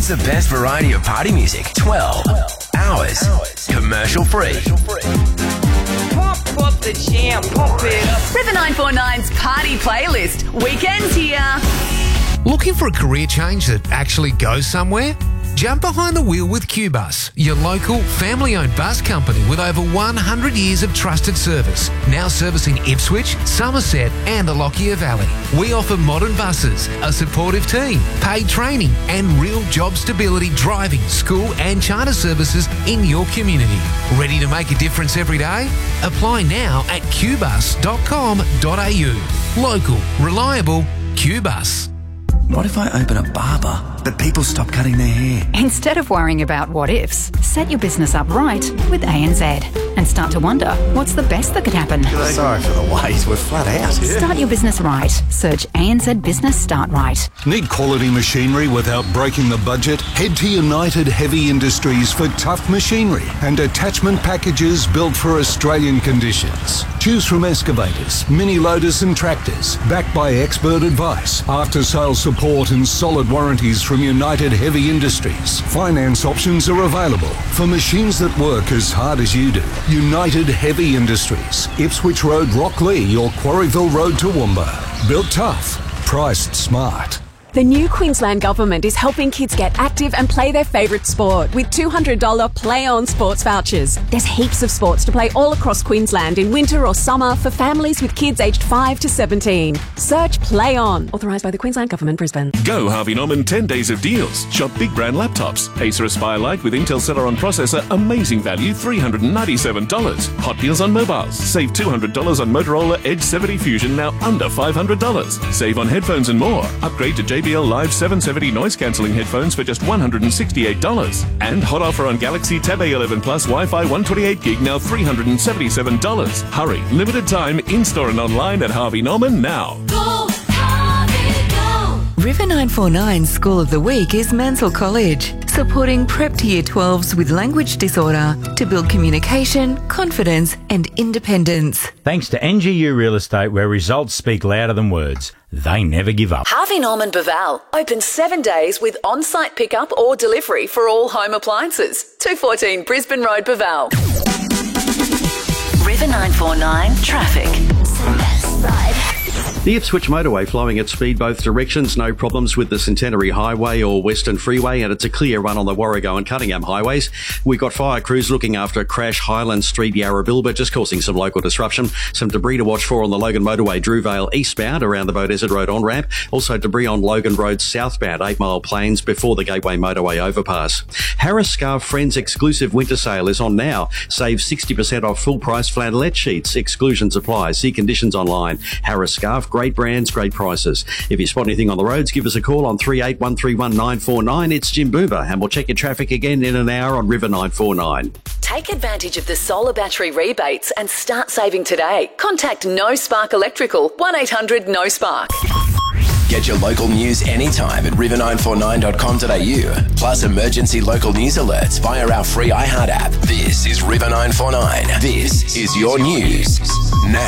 the best variety of party music 12 hours commercial free. Pump up the jam, pump it up. River 949's party playlist. Weekends here. Looking for a career change that actually goes somewhere? Jump behind the wheel with QBus, your local family-owned bus company with over 100 years of trusted service. Now servicing Ipswich, Somerset and the Lockyer Valley. We offer modern buses, a supportive team, paid training and real job stability driving, school and charter services in your community. Ready to make a difference every day? Apply now at qbus.com.au. Local, reliable, QBus. What if I open a barber, but people stop cutting their hair? Instead of worrying about what ifs, set your business up right with ANZ and start to wonder, what's the best that could happen? Sorry for the wait, we're flat out. Start your business right. Search ANZ Business Start Right. Need quality machinery without breaking the budget? Head to United Heavy Industries for tough machinery and attachment packages built for Australian conditions. Choose from excavators, mini loaders and tractors, backed by expert advice, after-sales support and solid warranties from United Heavy Industries. Finance options are available for machines that work as hard as you do. United Heavy Industries, Ipswich Road, Rocklea or Quarryville Road, Toowoomba. Built tough, priced smart. The new Queensland Government is helping kids get active and play their favourite sport with $200 Play On sports vouchers. There's heaps of sports to play all across Queensland in winter or summer for families with kids aged 5 to 17. Search Play On. Authorised by the Queensland Government, Brisbane. Go Harvey Norman 10 days of deals. Shop big brand laptops. Acer Aspire Lite with Intel Celeron processor, amazing value, $397. Hot deals on mobiles. Save $200 on Motorola Edge 70 Fusion, now under $500. Save on headphones and more. Upgrade to JBL Live 770 noise cancelling headphones for just $168. And hot offer on Galaxy Tab A11 Plus Wi-Fi 128 gig, now $377. Hurry, limited time, in-store and online at Harvey Norman now. Go, Harvey, go. River 949 School of the Week is Mansell College, supporting prep to Year 12s with language disorder to build communication, confidence and independence. Thanks to NGU Real Estate, where results speak louder than words. They never give up. Harvey Norman Baval. Open 7 days with on-site pickup or delivery for all home appliances. 214 Brisbane Road, Baval. River 949 Traffic. The Ipswich motorway flowing at speed both directions, no problems with the Centenary Highway or Western Freeway, and it's a clear run on the Warrego and Cunningham highways. We've got fire crews looking after a crash Highland Street, Yarrabilba, just causing some local disruption. Some debris to watch for on the Logan motorway, Drewvale eastbound around the Beaudesert Road on-ramp. Also debris on Logan Road southbound, 8 Mile Plains before the Gateway motorway overpass. Harris Scarf Friends exclusive winter sale is on now. Save 60% off full price flannelette sheets. Exclusions apply. See conditions online. Harris Scarf, great brands, great prices. If you spot anything on the roads, give us a call on 38131949. It's Jim Boober, and we'll check your traffic again in an hour on River 949. Take advantage of the solar battery rebates and start saving today. Contact No Spark Electrical, 1800-NO-SPARK. Get your local news anytime at river949.com.au. Plus emergency local news alerts via our free iHeart app. This is River 949. This is your news now.